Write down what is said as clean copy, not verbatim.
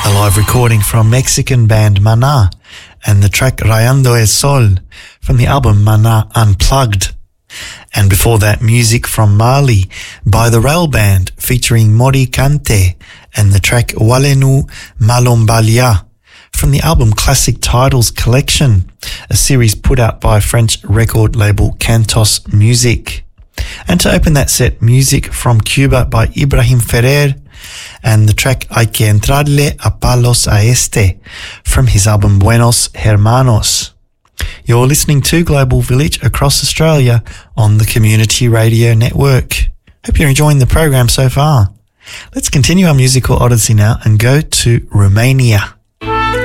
a live recording from Mexican band Maná, and the track Rayando el Sol from the album Maná Unplugged. And before that, music from Mali by the Rail Band featuring Mori Kante and the track Walenu Malombalia from the album Classic Titles Collection, a series put out by French record label Cantos Music. And to open that set, music from Cuba by Ibrahim Ferrer and the track Hay que entrarle a palos a este from his album Buenos Hermanos. You're listening to Global Village across Australia on the Community Radio Network. Hope you're enjoying the program so far. Let's continue our musical odyssey now and go to Romania.